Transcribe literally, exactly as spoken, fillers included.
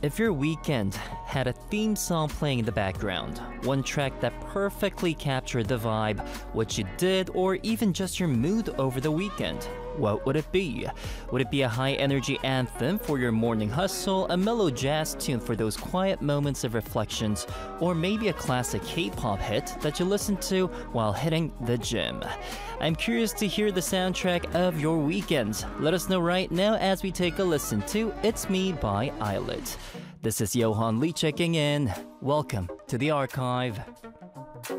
If your weekend had a theme song playing in the background, one track that perfectly captured the vibe, what you did, or even just your mood over the weekend, what would it be? Would it be a high-energy anthem for your morning hustle, a mellow jazz tune for those quiet moments of reflections, or maybe a classic K-pop hit that you listen to while hitting the gym? I'm curious to hear the soundtrack of your weekends. Let us know right now as we take a listen to It's Me by Islet. This is Johan Lee checking in. Welcome to the archive.